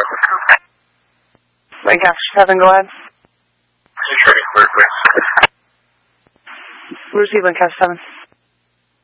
Lancaster 7, go ahead. Clear, please. Receive Lancaster 7.